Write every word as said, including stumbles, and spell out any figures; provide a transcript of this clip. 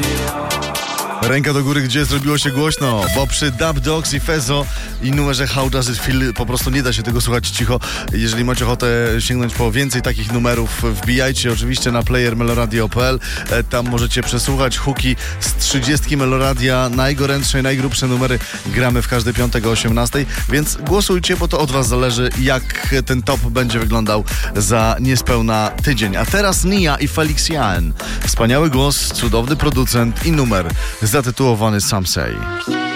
Ręka do góry, gdzie zrobiło się głośno, bo przy Dub Dogs i Fezo i numerze How Does It Feel po prostu nie da się tego słuchać cicho. Jeżeli macie ochotę sięgnąć po więcej takich numerów, wbijajcie oczywiście na player meloradio kropka p l. Tam możecie przesłuchać hooki z trzydziestki Meloradia, najgorętsze i najgrubsze numery gramy w każdy piątek o osiemnastej, więc głosujcie, bo to od was zależy, jak ten top będzie wyglądał za niespełna tydzień. A teraz Nia i Felix Jaehn. Wspaniały głos, cudowny producent i numer zatytułowany Some Say.